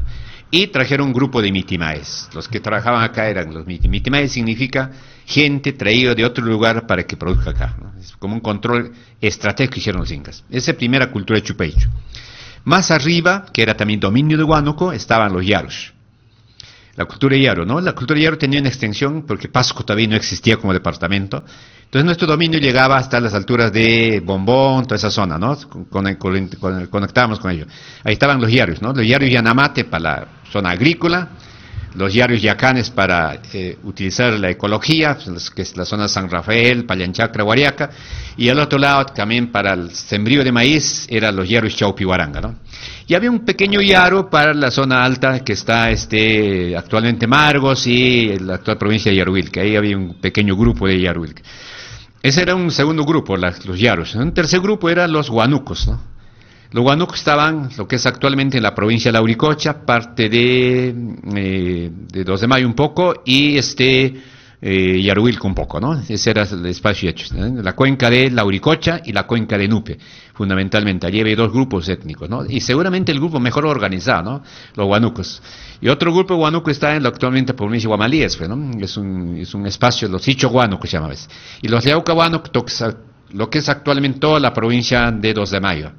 y trajeron un grupo de mitimaes. Los que trabajaban acá eran los mitimaes, significa gente traída de otro lugar para que produzca acá, ¿no? Es como un control estratégico que hicieron los incas. Esa es la primera cultura de Chupaicho. Más arriba, que era también dominio de Huánuco, estaban los yaros. La cultura de Yaro, ¿no? La cultura de Yaro tenía una extensión porque Pasco todavía no existía como departamento. Entonces nuestro dominio llegaba hasta las alturas de Bombón, toda esa zona, ¿no? Conectábamos con ellos. Ahí estaban los Yaros, ¿no? Los Yaros Yanamate para la zona agrícola, los Yaros Yacanes para utilizar la ecología, que es la zona de San Rafael, Pallanchacra, Guariaca, y al otro lado también para el sembrío de maíz eran los Yaros Chaupihuaranga, ¿no? Y había un pequeño yaro para la zona alta que está actualmente Margos y la actual provincia de Yaruilque. Ahí había un pequeño grupo de Yaruilque. Ese era un segundo grupo, los yaros. Un tercer grupo eran los huanucos, ¿no? Los huanucos estaban, lo que es actualmente en la provincia de Lauricocha, parte de 2 de Mayo un poco, y Yaruilco un poco, ¿no? Ese era el espacio hecho, ¿no? La cuenca de Lauricocha y la cuenca de Nupe, fundamentalmente. Allí había 2 grupos étnicos, ¿no? Y seguramente el grupo mejor organizado, ¿no? Los huanucos. Y otro grupo huanuco está en la actualmente provincia de Guamalíes, ¿no? Es un espacio, los Hicho Huánuco se llama. Y los Leauca Huánuco, lo que es actualmente toda la provincia de 2 de Mayo.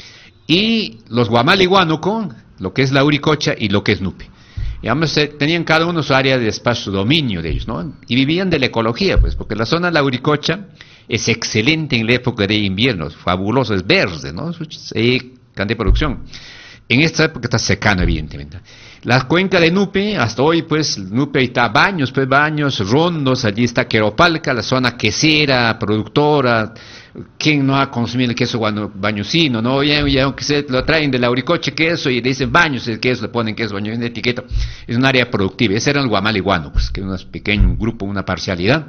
Y los Guamali Huánuco, lo que es Lauricocha y lo que es Nupe. Y ambos tenían cada uno su área de espacio, dominio de ellos, ¿no? Y vivían de la ecología, pues, porque la zona de Lauricocha es excelente en la época de invierno, fabuloso, es verde, ¿no? Hay cantidad de producción. En esta época está secano, evidentemente. La cuenca de Nupe, hasta hoy, pues, Nupe está Baños, Rondos, allí está Queropalca, la zona quesera, productora. ¿Quién no ha consumido el queso bañosino, no? Ya aunque se lo traen de Lauricocha queso y le dicen Baños el queso, le ponen queso bañosino en la etiqueta. Es un área productiva. Ese era el Guamali Huánucos, que es un pequeño grupo, una parcialidad.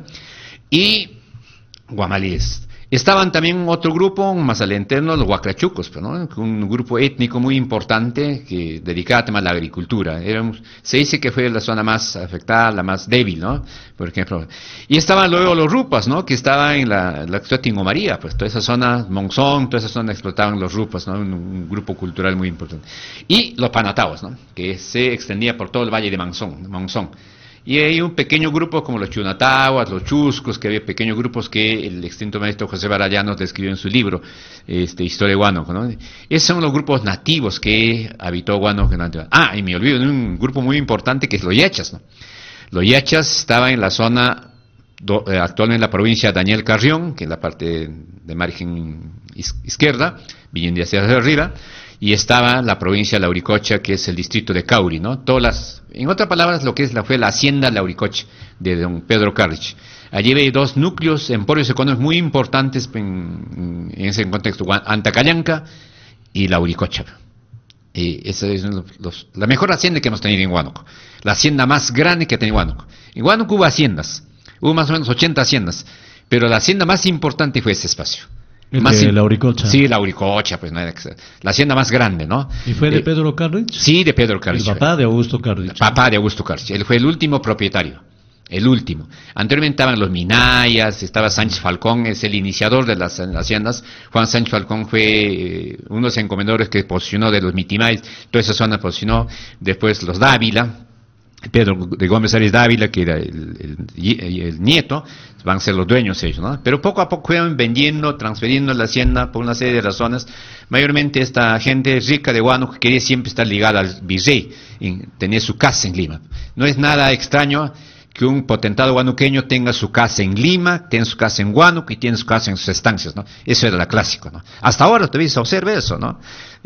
Y guamalíes. Estaban también otro grupo, más al interno, los huacrachucos, ¿no? Un grupo étnico muy importante que dedicaba a temas de la agricultura. Se dice que fue la zona más afectada, la más débil, ¿no? Por ejemplo. Y estaban luego los rupas, ¿no? Que estaban en la actual Tingomaría, pues toda esa zona, Monzón, toda esa zona explotaban los rupas, ¿no? Un grupo cultural muy importante. Y los panataos, ¿no? Que se extendía por todo el valle de Monzón. Y hay un pequeño grupo como los chunatahuas, los chuscos, que había pequeños grupos que el extinto maestro José Barallanos describió en su libro, Historia de Huánuco, ¿no? Esos son los grupos nativos que habitó Huánuco. Y me olvido de un grupo muy importante que es los yachas, ¿no? Los yachas estaban en la zona, actualmente en la provincia de Daniel Carrión, que es la parte de margen izquierda, viniendo hacia arriba, y estaba la provincia de Lauricocha, que es el distrito de Cauri, ¿no? En otras palabras, lo que fue la hacienda Lauricocha, de don Pedro Carrich. Allí hay 2 núcleos emporios económicos muy importantes en ese contexto, Antacayanca y Lauricocha. Esa es la mejor hacienda que hemos tenido en Huánuco, la hacienda más grande que ha tenido Huánuco. En Huánuco hubo más o menos 80 haciendas, pero la hacienda más importante fue ese espacio. De Lauricocha. Sí, Lauricocha, pues, ¿no? La hacienda más grande, ¿no? ¿Y fue de Pedro Carrich? Sí, de Pedro Carrich. El papá de Augusto Carrich. El papá de Augusto Carrich. Él fue el último propietario. El último. Anteriormente estaban los Minayas, estaba Sánchez Falcón, es el iniciador de las haciendas. Juan Sánchez Falcón fue uno de los encomendadores que posicionó de los Mitimaes, toda esa zona posicionó. Después los Dávila, Pedro de Gómez Arias Dávila, que era el nieto, van a ser los dueños ellos, ¿no? Pero poco a poco fueron vendiendo, transfiriendo la hacienda por una serie de razones. Mayormente esta gente rica de Huánuco quería siempre estar ligada al virrey, tenía su casa en Lima. No es nada extraño que un potentado huanuqueño tenga su casa en Lima, tenga su casa en Huánuco y tiene su casa en sus estancias, ¿no? Eso era la clásico, ¿no? Hasta ahora todavía se observa eso, ¿no?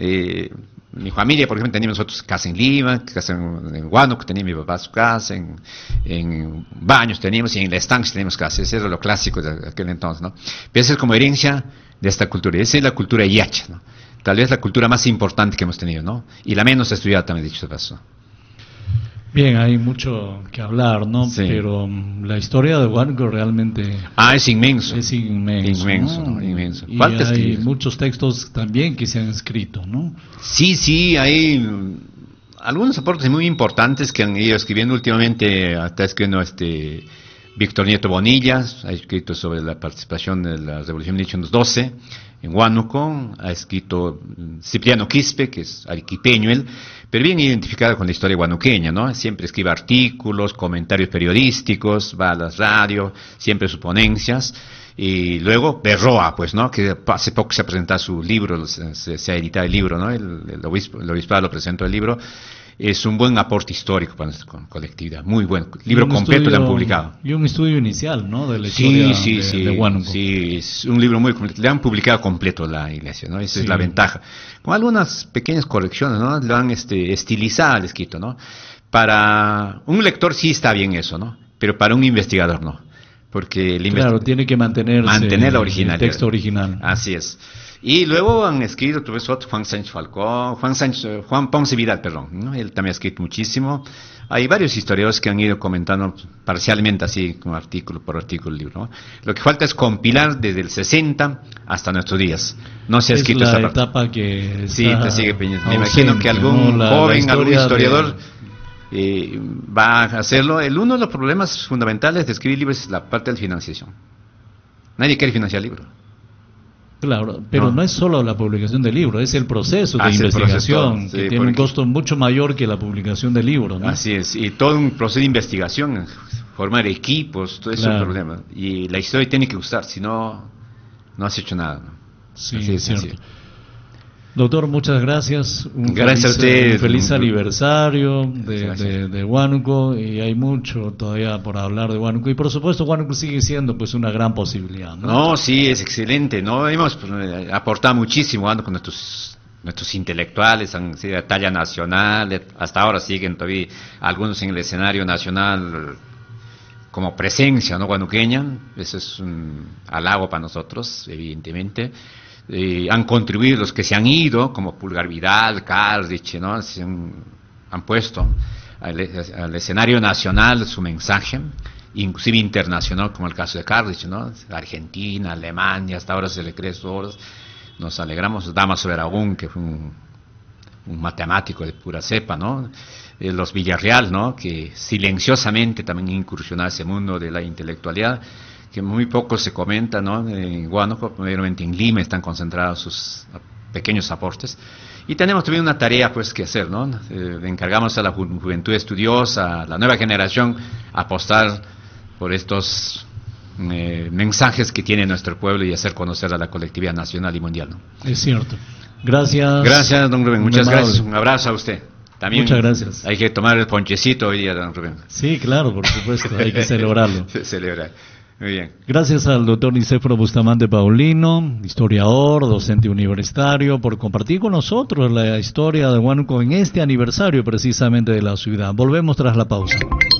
Mi familia, por ejemplo, teníamos nosotros casa en Lima, casa en Huánuco, tenía mi papá su casa, en Baños teníamos, y en la estancia teníamos casa. Ese era lo clásico de aquel entonces, ¿no? Pero esa es como herencia de esta cultura. Esa es la cultura yacha, ¿no? Tal vez la cultura más importante que hemos tenido, ¿no? Y la menos estudiada también, dicho de paso. Bien, hay mucho que hablar, ¿no? Sí. Pero la historia de Huánuco realmente... es inmenso. Es inmenso. Inmenso, ¿no? inmenso. Y hay muchos textos también que se han escrito, ¿no? Sí, hay algunos aportes muy importantes que han ido escribiendo últimamente, está escribiendo Víctor Nieto Bonilla ha escrito sobre la participación de la Revolución de 1812 en Huánuco, ha escrito Cipriano Quispe, que es arequipeño él, pero bien identificado con la historia huanuqueña, ¿no? Siempre escribe artículos, comentarios periodísticos, va a las radios, siempre sus ponencias. Y luego Berroa, pues, ¿no? Que hace poco se ha presentado su libro, se ha editado el libro, ¿no? El obispado lo presentó el libro. Es un buen aporte histórico para nuestra colectividad, muy buen. Libro completo le han publicado. Y un estudio inicial, ¿no? De la historia de Huánuco. Sí, es un libro muy completo. Le han publicado completo la iglesia, ¿no? Esa es la ventaja. Con algunas pequeñas correcciones, ¿no? Lo han estilizado el escrito, ¿no? Para un lector sí está bien eso, ¿no? Pero para un investigador no. Porque el tiene que mantener la originalidad. El texto original. Así es. Y luego han escrito Juan Sánchez Falcón, Juan Ponce Vidal, perdón, ¿no? Él también ha escrito muchísimo. Hay varios historiadores que han ido comentando parcialmente así, como artículo por artículo el libro, ¿no? Lo que falta es compilar desde el 60 hasta nuestros días. No se ha escrito esta parte. Etapa que sí, te sigue pendiente. Me imagino que algún joven, algún historiador va a hacerlo. Uno de los problemas fundamentales de escribir libros es la parte de la financiación. Nadie quiere financiar libros. Claro, pero no es solo la publicación del libro, es el proceso de investigación, que tiene un costo mucho mayor que la publicación del libro, ¿no? Así es, y todo un proceso de investigación, formar equipos, todo eso es un problema. Y la historia tiene que gustar, si no, no has hecho nada, ¿no? Sí, es cierto. Doctor, muchas gracias. Gracias a usted. Un feliz aniversario de Huánuco, y hay mucho todavía por hablar de Huánuco, y por supuesto Huánuco sigue siendo pues una gran posibilidad, ¿no? No, sí, es excelente, ¿no? Hemos aportado muchísimo con nuestros intelectuales, han sido de talla nacional, hasta ahora siguen todavía algunos en el escenario nacional como presencia, ¿no? Huanuqueña. Eso es un halago para nosotros, evidentemente. Han contribuido los que se han ido, como Pulgar Vidal, Carrich, ¿no? Han puesto al escenario nacional su mensaje, inclusive internacional, como el caso de Carrich, ¿no? Argentina, Alemania, hasta ahora se le cree sus obras. Nos alegramos. Damaso Veragún, que fue un matemático de pura cepa, ¿no? Los Villarreal, ¿no? Que silenciosamente también incursionó a ese mundo de la intelectualidad, que muy poco se comenta, ¿no? En Huánuco, primeramente en Lima, están concentrados sus pequeños aportes. Y tenemos también una tarea pues que hacer, ¿no? Encargamos a la juventud estudiosa, a la nueva generación, a apostar por estos mensajes que tiene nuestro pueblo y hacer conocer a la colectividad nacional y mundial, ¿no? Es cierto. Gracias. Gracias, don Rubén. Muchas gracias. Un abrazo a usted. También muchas gracias. Hay que tomar el ponchecito hoy día, don Rubén. Sí, claro, por supuesto. Hay que celebrarlo. Celebrar. Muy bien. Gracias al doctor Nicéforo Bustamante Paulino, historiador, docente universitario, por compartir con nosotros la historia de Huánuco en este aniversario precisamente de la ciudad. Volvemos tras la pausa.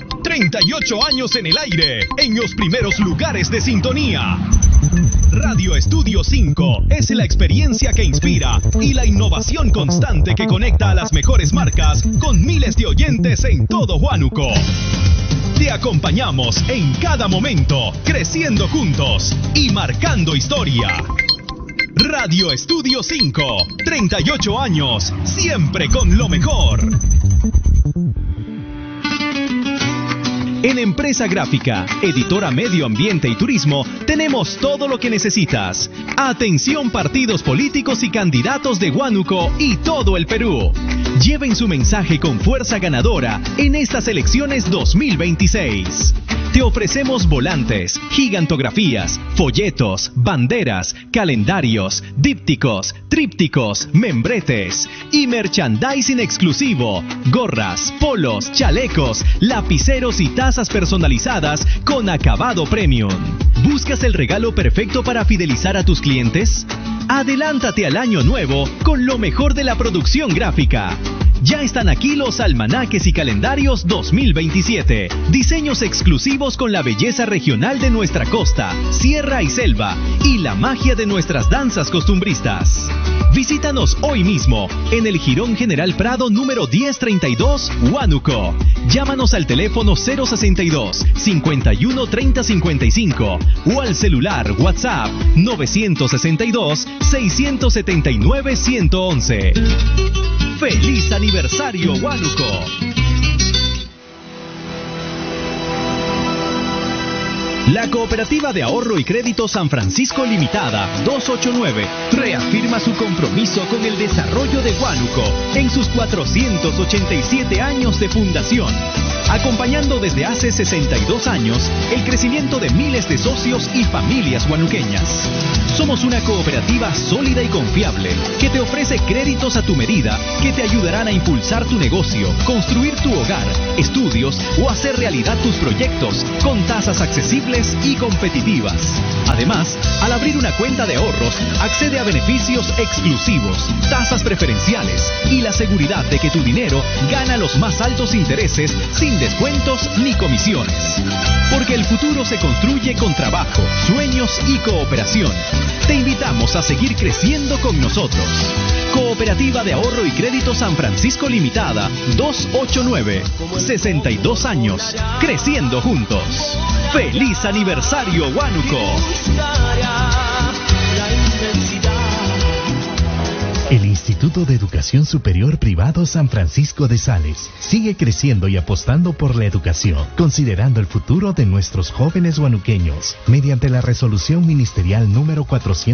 38 años en el aire, en los primeros lugares de sintonía. Radio Estudio 5 es la experiencia que inspira y la innovación constante que conecta a las mejores marcas con miles de oyentes en todo Huánuco. Te acompañamos en cada momento, creciendo juntos y marcando historia. Radio Estudio 5, 38 años, siempre con lo mejor. En Empresa Gráfica, editora Medio Ambiente y Turismo, tenemos todo lo que necesitas. Atención partidos políticos y candidatos de Huánuco y todo el Perú. Lleven su mensaje con fuerza ganadora en estas elecciones 2026. Te ofrecemos volantes, gigantografías, folletos, banderas, calendarios, dípticos, trípticos, membretes y merchandising exclusivo, gorras, polos, chalecos, lapiceros y tazas personalizadas con acabado premium. ¿Buscas el regalo perfecto para fidelizar a tus clientes? Adelántate al año nuevo con lo mejor de la producción gráfica. Ya están aquí los almanaques y calendarios 2027. Diseños exclusivos con la belleza regional de nuestra costa, sierra y selva y la magia de nuestras danzas costumbristas. Visítanos hoy mismo en el Jirón General Prado número 1032, Huánuco. Llámanos al teléfono 062 51 30 55 o al celular WhatsApp 962 679 111. ¡Feliz aniversario, Huánuco! La Cooperativa de Ahorro y Crédito San Francisco Limitada 289 reafirma su compromiso con el desarrollo de Huánuco en sus 487 años de fundación, acompañando desde hace 62 años el crecimiento de miles de socios y familias huanuqueñas. Somos una cooperativa sólida y confiable que te ofrece créditos a tu medida que te ayudarán a impulsar tu negocio, construir tu hogar, estudios o hacer realidad tus proyectos con tasas accesibles y competitivas. Además, al abrir una cuenta de ahorros, accede a beneficios exclusivos, tasas preferenciales y la seguridad de que tu dinero gana los más altos intereses sin descuentos ni comisiones. Porque el futuro se construye con trabajo, sueños y cooperación. Te invitamos a seguir creciendo con nosotros. Cooperativa de Ahorro y Crédito San Francisco Limitada 289. 62 años, creciendo juntos. ¡Feliz aniversario, Huánuco! El Instituto de Educación Superior Privado San Francisco de Sales sigue creciendo y apostando por la educación, considerando el futuro de nuestros jóvenes huanuqueños. Mediante la resolución ministerial número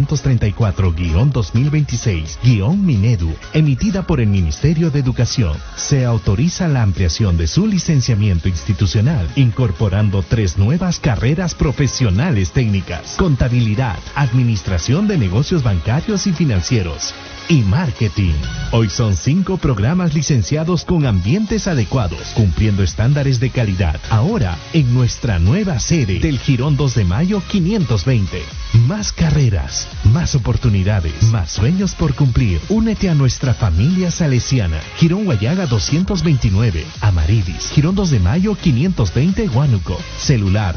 434-2026-Minedu, emitida por el Ministerio de Educación, se autoriza la ampliación de su licenciamiento institucional, incorporando 3 nuevas carreras profesionales técnicas: contabilidad, administración de negocios bancarios y financieros, y marketing. Hoy son 5 programas licenciados con ambientes adecuados, cumpliendo estándares de calidad. Ahora, en nuestra nueva sede del Jirón 2 de Mayo 520. Más carreras, más oportunidades, más sueños por cumplir. Únete a nuestra familia salesiana. Jirón Guayaga 229, Amarilis. Jirón 2 de Mayo 520, Huánuco. Celular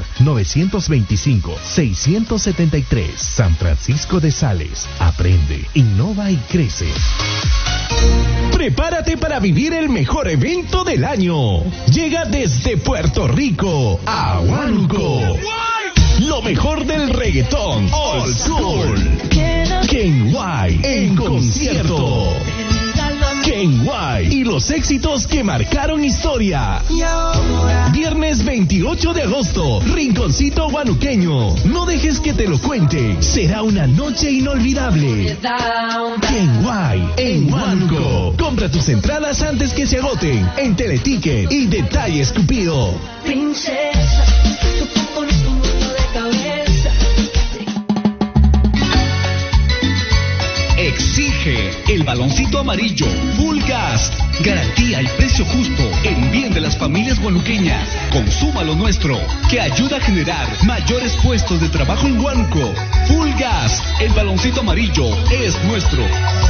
925-673. San Francisco de Sales. Aprende, innova y crece. Prepárate para vivir el mejor evento del año. Llega desde Puerto Rico a Huánuco. Lo mejor del reggaetón Old School. Ken White en concierto. Ken White y los éxitos que marcaron historia. Viernes 28 de agosto, Rinconcito Huanuqueño. No dejes que te lo cuente. Será una noche inolvidable. Ken White en Huánuco. Compra tus entradas antes que se agoten en Teleticket y Detalles Cupido. Princesa, tú pones un mundo de cabeza. Exige el baloncito amarillo Full Gas. Garantía y precio justo en bien de las familias huanuqueñas. Consuma lo nuestro, que ayuda a generar mayores puestos de trabajo en Huánuco. Full Gas, el baloncito amarillo es nuestro.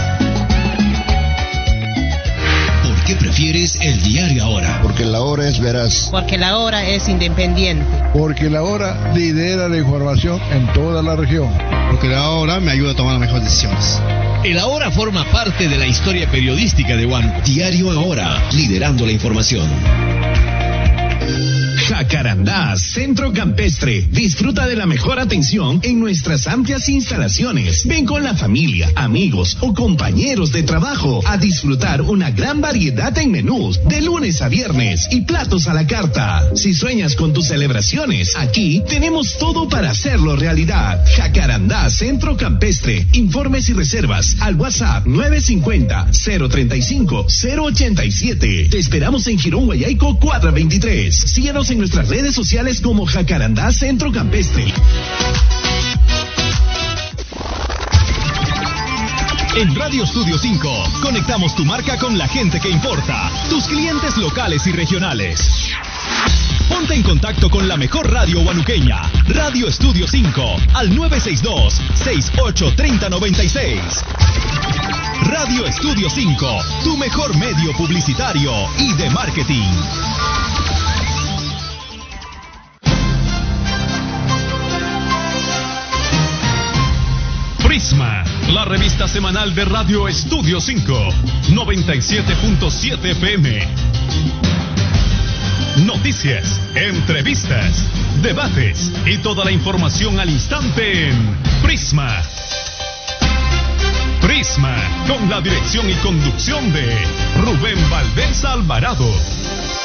¿Por qué prefieres el diario Ahora? Porque la Hora es veraz. Porque la Hora es independiente. Porque la Hora lidera la información en toda la región. Porque la Hora me ayuda a tomar las mejores decisiones. El Ahora forma parte de la historia periodística de Huánuco. Diario Ahora, liderando la información. Jacarandá, Centro Campestre. Disfruta de la mejor atención en nuestras amplias instalaciones. Ven con la familia, amigos o compañeros de trabajo a disfrutar una gran variedad en menús de lunes a viernes y platos a la carta. Si sueñas con tus celebraciones, aquí tenemos todo para hacerlo realidad. Jacarandá, Centro Campestre. Informes y reservas al WhatsApp 950-035-087. Te esperamos en Jirón Guayaico 423. Síguenos en nuestras redes sociales como Jacarandá Centro Campestre. En Radio Estudio 5 conectamos tu marca con la gente que importa, tus clientes locales y regionales. Ponte en contacto con la mejor radio huanuqueña, Radio Estudio 5, al 962-683096. Radio Estudio 5, tu mejor medio publicitario y de marketing. Prisma, la revista semanal de Radio Estudio 5, 97.7 FM. Noticias, entrevistas, debates y toda la información al instante en Prisma. Prisma, con la dirección y conducción de Rubén Valdés Alvarado.